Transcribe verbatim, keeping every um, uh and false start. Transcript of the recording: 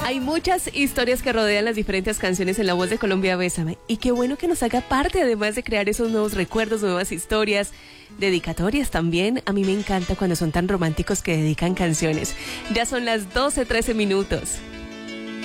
Hay muchas historias que rodean las diferentes canciones en La Voz de Colombia, Bésame. Y qué bueno que nos haga parte, además de crear esos nuevos recuerdos, nuevas historias, dedicatorias también. A mí me encanta cuando son tan románticos que dedican canciones. Ya son las doce, trece minutos.